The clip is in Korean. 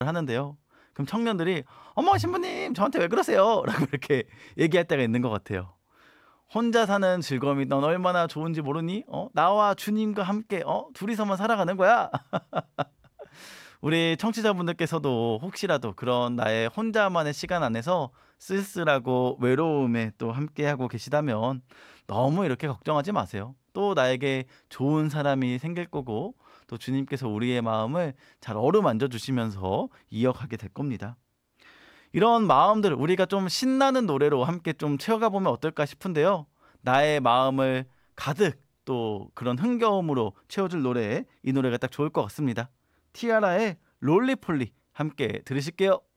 하는데요. 그럼 청년들이 "어머 신부님 저한테 왜 그러세요?" 라고 이렇게 얘기할 때가 있는 것 같아요. "혼자 사는 즐거움이 넌 얼마나 좋은지 모르니? 나와 주님과 함께 둘이서만 살아가는 거야." 우리 청취자분들께서도 혹시라도 그런 나의 혼자만의 시간 안에서 쓸쓸하고 외로움에 또 함께하고 계시다면 너무 이렇게 걱정하지 마세요. 또 나에게 좋은 사람이 생길 거고 또 주님께서 우리의 마음을 잘 어루만져 주시면서 이어가게 될 겁니다. 이런 마음들 우리가 좀 신나는 노래로 함께 좀 채워가 보면 어떨까 싶은데요. 나의 마음을 가득 또 그런 흥겨움으로 채워줄 노래, 이 노래가 딱 좋을 것 같습니다. 티아라의 롤리폴리 함께 들으실게요.